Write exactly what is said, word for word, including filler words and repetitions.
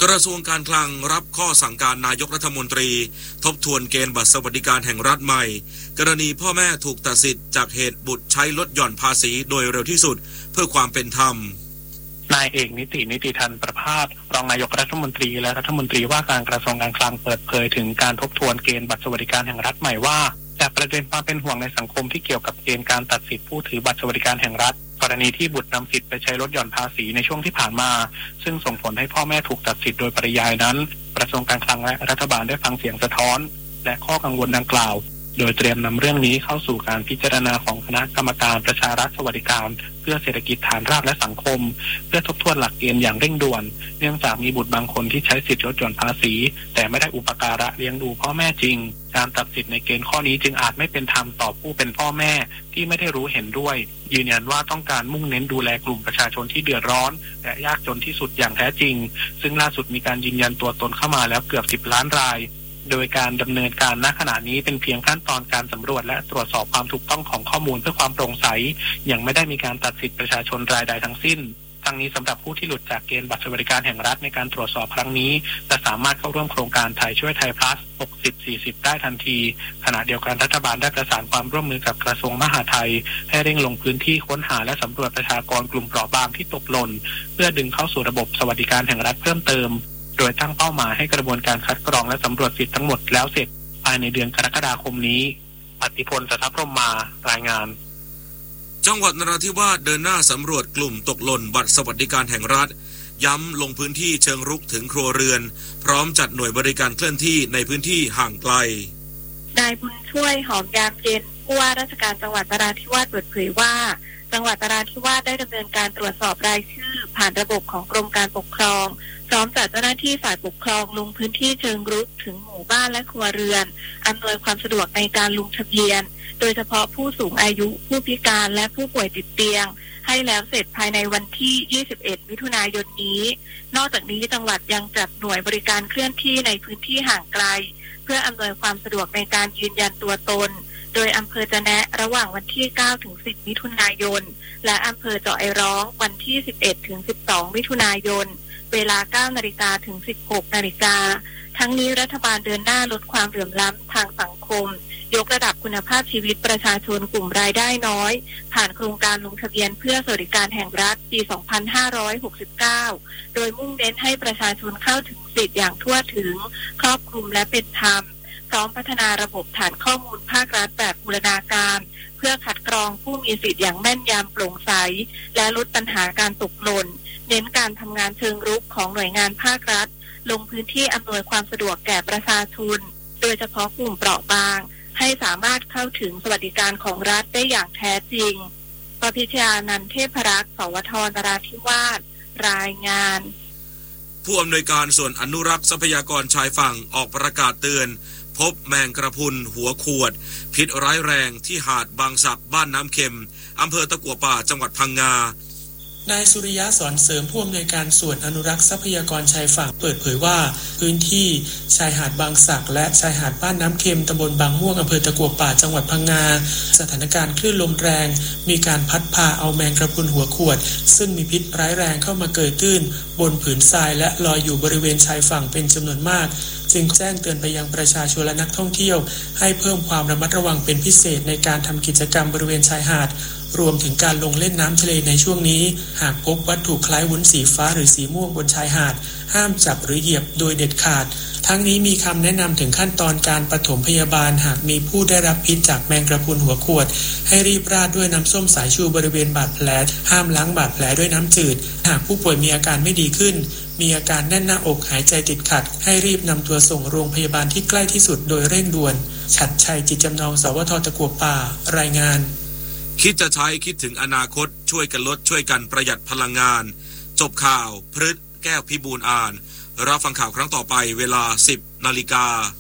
ระทรวงการคลังรับข้อสั่งการนายกรัฐมนตรีทบทวนเกณฑ์บัตรสวัสดิการแห่งรัฐใหม่กรณีพ่อแม่ถูกตัดสิทธิ์จากเหตุบุตรใช้ลดหย่อนภาษีโดยเร็วที่สุดเพื่อความเป็นธรรมนายเอกนิตินิติทันประภาสรองนายกรัฐมนตรีและรัฐมนตรีว่าการกระทรวงการคลังเปิดเผยถึงการทบทวนเกณฑ์บัตรสวัสดิการแห่งรัฐใหม่ว่าจากประเด็นความเป็นห่วงในสังคมที่เกี่ยวกับเกณฑ์การตัดสิทธิผู้ถือบัตรสวัสดิการแห่งรัฐกรณีที่บุตรนำสิทธิ์ไปใช้ลดหย่อนภาษีในช่วงที่ผ่านมาซึ่งส่งผลให้พ่อแม่ถูกตัดสิทธิ์โดยปริยายนั้นกระทรวงการคลังและรัฐบาลได้ฟังเสียงสะท้อนและข้อกังวลดังกล่าวโดยเตรียมนำเรื่องนี้เข้าสู่การพิจารณาของคณะกรรมการประชารัฐสวัสดิการเพื่อเศรษฐกิจฐานรากและสังคมเพื่อทบทวนหลักเกณฑ์อย่างเร่งด่วนเนื่องจากมีบุตรบางคนที่ใช้สิทธิลดหย่อนภาษีแต่ไม่ได้อุปการะเลี้ยงดูพ่อแม่จริงการตัดสิทธิ์ในเกณฑ์ข้อนี้จึงอาจไม่เป็นธรรมต่อผู้เป็นพ่อแม่ที่ไม่ได้รู้เห็นด้วยยืนยันว่าต้องการมุ่งเน้นดูแลกลุ่มประชาชนที่เดือดร้อนและยากจนที่สุดอย่างแท้จริงซึ่งล่าสุดมีการยืนยันตัวตนเข้ามาแล้วเกือบสิบล้านรายโดยการดำเนินการณขณะนี้เป็นเพียงขั้นตอนการสำรวจและตรวจสอบความถูกต้องของข้อมูลเพื่อความโปร่งใสยังไม่ได้มีการตัดสิทธิประชาชนรายใดทั้งสิ้นทั้งนี้สำหรับผู้ที่หลุดจากเกณฑ์บัตรสวัสดิการแห่งรัฐในการตรวจสอบครั้งนี้จะสามารถเข้าร่วมโครงการไทยช่วยไทย plus หกสิบ สี่สิบได้ทันทีขณะเดียวกันรัฐบาลได้ประสานความร่วมมือกับกระทรวงมหาดไทยให้เร่งลงพื้นที่ค้นหาและสำรวจประชากรกลุ่มเปราะบางที่ตกหล่นเพื่อดึงเข้าสู่ระบบสวัสดิการแห่งรัฐเพิ่มเติมโดยตั้งเป้าหมายให้กระบวนการคัดกรองและสำรวจสิทธิ์ทั้งหมดแล้วเสร็จภายในเดือนกรกฎาคมนี้ปฏิพล สัทธพรหมมารายงานจังหวัดนราธิวาสเดินหน้าสำรวจกลุ่มตกหล่นบัตรสวัสดิการแห่งรัฐย้ำลงพื้นที่เชิงรุกถึงครัวเรือนพร้อมจัดหน่วยบริการเคลื่อนที่ในพื้นที่ห่างไกลนายบุญช่วยหอมยามเย็นผู้ว่าราชการจังหวัดนราธิวาสเปิดเผยว่าจังหวัดนราธิวาสได้ดำเนินการตรวจสอบรายชื่อผ่านระบบของกรมการปกครองพร้อมจัดเจ้าหน้าที่ฝ่ายปกครองลงพื้นที่เชิงรุกถึงหมู่บ้านและครัวเรือนอำนวยความสะดวกในการลงทะเบียนโดยเฉพาะผู้สูงอายุผู้พิการและผู้ป่วยติดเตียงให้แล้วเสร็จภายในวันที่ยี่สิบเอ็ดมิถุนายนนี้นอกจากนี้จังหวัดยังจัดหน่วยบริการเคลื่อนที่ในพื้นที่ห่างไกลเพื่ออำนวยความสะดวกในการยืนยันตัวตนโดยอำเภอจะแนะระหว่างวันที่เก้าถึงสิบมิถุนายนและอำเภอเจาะไอร้องวันที่สิบเอ็ดถึงสิบสองมิถุนายนเวลา เก้านาฬิกา ถึง สิบหกนาฬิกาทั้งนี้รัฐบาลเดินหน้าลดความเหลื่อมล้ำทางสังคมยกระดับคุณภาพชีวิตประชาชนกลุ่มรายได้น้อยผ่านโครงการลงทะเบียนเพื่อสวัสดิการแห่งรัฐปี สองพันห้าร้อยหกสิบเก้า โดยมุ่งเน้นให้ประชาชนเข้าถึงสิทธิอย่างทั่วถึงครอบคลุมและเป็นธรรมพร้อมพัฒนาระบบฐานข้อมูลภาครัฐแบบบูรณาการเพื่อคัดกรองผู้มีสิทธิ์อย่างแม่นยำโปร่งใสและลดปัญหาการตกหล่นเน้นการทำงานเชิงรุกของหน่วยงานภาครัฐลงพื้นที่อำนวยความสะดวกแก่ประชาชนโดยเฉพาะกลุ่มเปราะบางให้สามารถเข้าถึงสวัสดิการของรัฐได้อย่างแท้จริงปพิชญานันท์เทพรักษ์สวทนราธิวาสรายงานผู้อำนวยการส่วนอนุรักษ์ทรัพยากรชายฝั่งออกประกาศเตือนพบแมงกระพุนหัวขวดพิษร้ายแรงที่หาดบางสักบ้านน้ำเค็มอำเภอตะกั่วป่าจังหวัดพังงานายสุริยะสอนเสริมผู้อำนวยการส่วนอนุรักษ์ทรัพยากรชายฝั่งเปิดเผยว่าพื้นที่ชายหาดบางสักและชายหาดบ้านน้ำเค็มตำบลบางม่วงอำเภอตะกั่วป่าจังหวัดพังงาสถานการณ์คลื่นลมแรงมีการพัดพาเอาแมงกระพุนหัวขวดซึ่งมีพิษร้ายแรงเข้ามาเกยตื้นบนผืนทรายและลอยอยู่บริเวณชายฝั่งเป็นจำนวนมากจึงแจ้งเตือนไปยังประชาชนและนักท่องเที่ยวให้เพิ่มความระมัดระวังเป็นพิเศษในการทำกิจกรรมบริเวณชายหาดรวมถึงการลงเล่นน้ำทะเลในช่วงนี้หากพบวัตถุคล้ายวุ้นสีฟ้าหรือสีม่วงบนชายหาดห้ามจับหรือเหยียบโดยเด็ดขาดทั้งนี้มีคำแนะนำถึงขั้นตอนการปฐมพยาบาลหากมีผู้ได้รับพิษจากแมงกระพุนหัวขวดให้รีบราดด้วยน้ำส้มสายชูบริเวณบาดแผลห้ามล้างบาดแผลด้วยน้ำจืดหากผู้ป่วยมีอาการไม่ดีขึ้นมีอาการแน่นหน้าอกหายใจติดขัดให้รีบนำตัวส่งโรงพยาบาลที่ใกล้ที่สุดโดยเร่งด่วนฉัตรชัยจิตจำนองสวทตะกั่วป่ารายงานคิดจะใช้คิดถึงอนาคตช่วยกันลดช่วยกันประหยัดพลังงานจบข่าวพฤษแก้วพิบูลอ่านรับฟังข่าวครั้งต่อไปเวลา สิบนาฬิกา